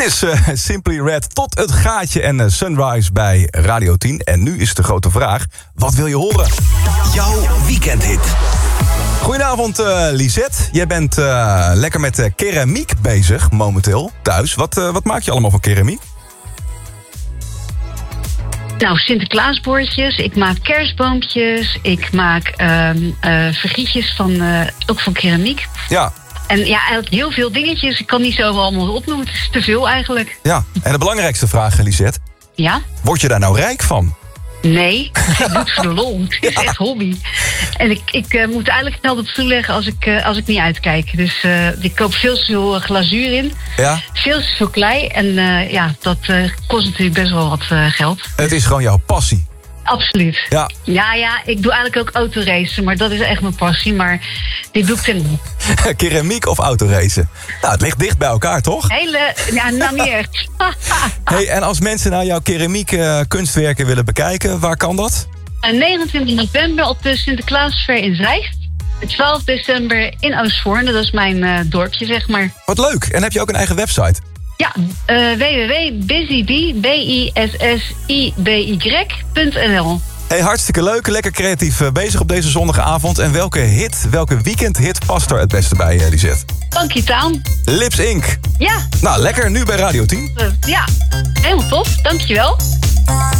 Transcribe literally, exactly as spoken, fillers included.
is uh, Simply Red tot het gaatje en uh, Sunrise bij Radio tien. En nu is de grote vraag, wat wil je horen? Jouw weekendhit. Goedenavond uh, Lisette. Jij bent uh, lekker met uh, keramiek bezig momenteel thuis. Wat, uh, wat maak je allemaal van keramiek? Nou, Sinterklaasbordjes, ik maak kerstboompjes, ik maak uh, uh, vergietjes van, uh, ook van keramiek. Ja. En ja, eigenlijk heel veel dingetjes. Ik kan niet zo allemaal opnoemen, het is te veel eigenlijk. Ja, en de belangrijkste vraag, Lisette. Ja? Word je daar nou rijk van? Nee, ik doe het voor de lol. Het is echt hobby. En ik, ik uh, moet eigenlijk geld op stoel leggen als ik, uh, als ik niet uitkijk. Dus uh, ik koop veel te veel glazuur in. Ja? Veel te veel klei. En uh, ja, dat uh, kost natuurlijk best wel wat uh, geld. Het is gewoon jouw passie. Absoluut. Ja. ja, ja, ik doe eigenlijk ook autoracen, maar dat is echt mijn passie. Maar dit doe ik ten niet. Keramiek of autoracen? Nou, het ligt dicht bij elkaar, toch? Hele, ja, nou niet echt. Hey, en als mensen nou jouw keramiek uh, kunstwerken willen bekijken, waar kan dat? negenentwintig november op de Sinterklaasfair in Zeist. twaalf december in Oostvoorne, dat is mijn uh, dorpje, zeg maar. Wat leuk. En heb je ook een eigen website? Ja, uh, w w w punt busybee, b i s s i b y punt n l. Hey, hartstikke leuk. Lekker creatief bezig op deze zondagavond. En welke hit, welke weekendhit past er het beste bij, uh, Lisette? Funky Town. Lips Inc. Ja. Nou, lekker. Nu bij Radio tien. Uh, ja, helemaal tof. Dankjewel.